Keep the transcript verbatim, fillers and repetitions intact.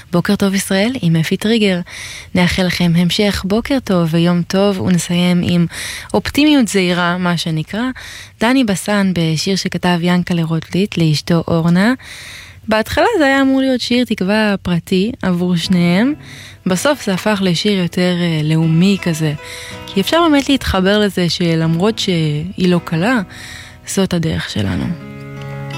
בוקר טוב ישראל עם אפי טריגר. נאחל לכם המשך בוקר טוב ויום טוב, ונסיים עם אופטימיות זהירה, מה שנקרא. דני בסן בשיר שכתב ינקלה רוטבליט לאשתו אורנה. בהתחלה זה היה אמור להיות שיר תקווה פרטי עבור שניהם, בסוף זה הפך לשיר יותר לאומי כזה, כי אפשר באמת להתחבר לזה שלמרות שהיא לא קלה, זאת הדרך שלנו.